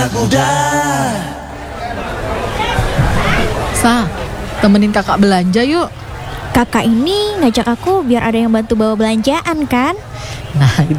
Sa, temenin kakak belanja yuk. Kakak ini ngajak aku biar ada yang bantu bawa belanjaan kan? Nah, itu